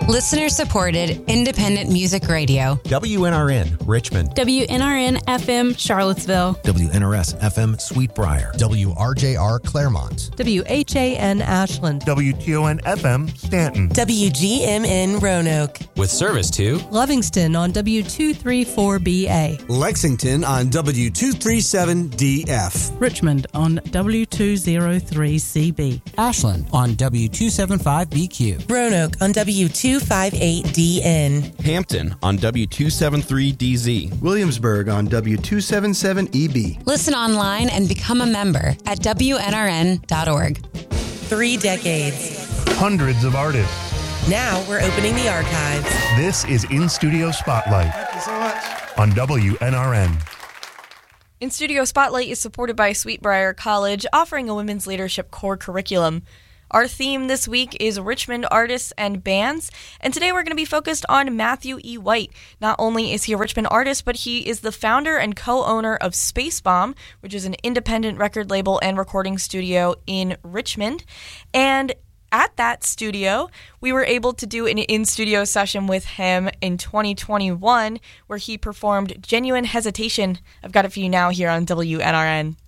Listener-supported, independent music radio. WNRN, Richmond. WNRN FM, Charlottesville. WNRS FM, Sweet Briar. WRJR, Claremont. WHAN, Ashland. WTON FM, Stanton. WGMN, Roanoke. With service to Lovingston on W234BA. Lexington on W237DF. Richmond on W203CB. Ashland on W275BQ. Roanoke on W258DN. Hampton on W273DZ. Williamsburg on W277EB. Listen online and become a member at WNRN.org. 3 decades. Hundreds of artists. Now we're opening the archives. This is In Studio Spotlight. Thank you so much. On WNRN. In Studio Spotlight is supported by Sweet Briar College, offering a women's leadership core curriculum. Our theme this week is Richmond artists and bands, and today we're going to be focused on Matthew E. White. Not only is he a Richmond artist, but he is the founder and co-owner of Space Bomb, which is an independent record label and recording studio in Richmond. And at that studio, we were able to do an in-studio session with him in 2021, where he performed Genuine Hesitation. I've got it for you now here on WNRN.